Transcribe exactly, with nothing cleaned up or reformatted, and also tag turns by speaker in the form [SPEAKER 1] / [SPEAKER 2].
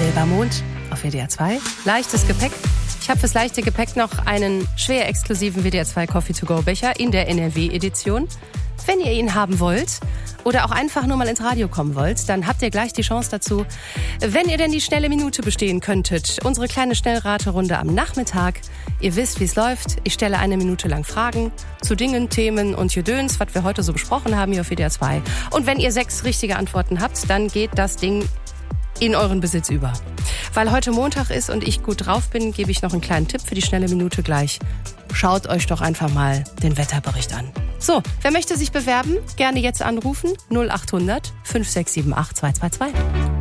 [SPEAKER 1] Silbermond auf W D R zwei. Leichtes Gepäck. Ich habe fürs leichte Gepäck noch einen schwer exklusiven W D R zwei Coffee-to-go-Becher in der N R W-Edition. Wenn ihr ihn haben wollt oder auch einfach nur mal ins Radio kommen wollt, dann habt ihr gleich die Chance dazu, wenn ihr denn die schnelle Minute bestehen könntet. Unsere kleine Schnellraterunde am Nachmittag. Ihr wisst, wie es läuft. Ich stelle eine Minute lang Fragen zu Dingen, Themen und Gedöns, was wir heute so besprochen haben hier auf W D R zwei. Und wenn ihr sechs richtige Antworten habt, dann geht das Ding in euren Besitz über. Weil heute Montag ist und ich gut drauf bin, gebe ich noch einen kleinen Tipp für die schnelle Minute gleich. Schaut euch doch einfach mal den Wetterbericht an. So, wer möchte sich bewerben? Gerne jetzt anrufen null acht hundert fünf sechs sieben acht zwei zwei zwei.